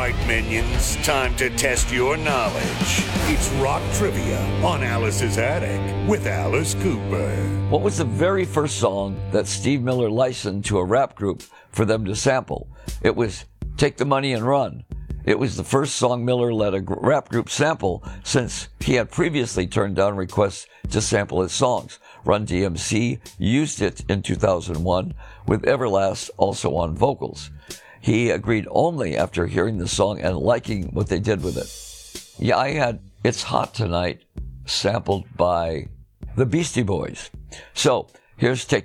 right, minions, time to test your knowledge. It's Rock Trivia on Alice's Attic with Alice Cooper. What was the very first song that Steve Miller licensed to a rap group for them to sample? It was Take the Money and Run. It was the first song Miller let a rap group sample since he had previously turned down requests to sample his songs. Run DMC used it in 2001 with Everlast also on vocals. He agreed only after hearing the song and liking what they did with it. Yeah, I had It's Hot Tonight sampled by the Beastie Boys. So here's Take